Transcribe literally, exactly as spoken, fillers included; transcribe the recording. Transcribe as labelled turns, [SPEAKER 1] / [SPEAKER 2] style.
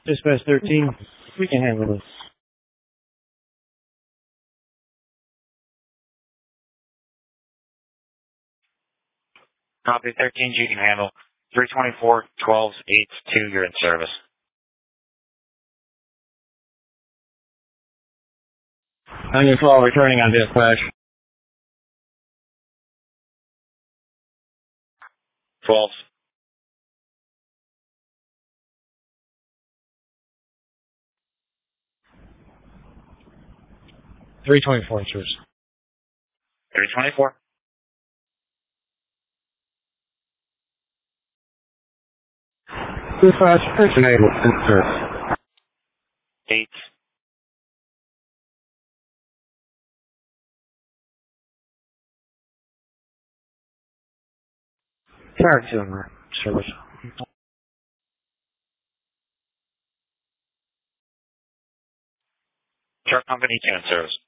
[SPEAKER 1] Dispatch thirteen, we can handle this.
[SPEAKER 2] Copy thirteen, you can handle. three twenty-four, twelve, eight, two, you're in service.
[SPEAKER 1] On your call, returning on dispatch.
[SPEAKER 2] twelve.
[SPEAKER 1] three twenty-four, insurers.
[SPEAKER 2] three twenty-four.
[SPEAKER 1] Dispatch, station eight, insert.
[SPEAKER 2] eight.
[SPEAKER 1] Character service.
[SPEAKER 2] Truck company two in service.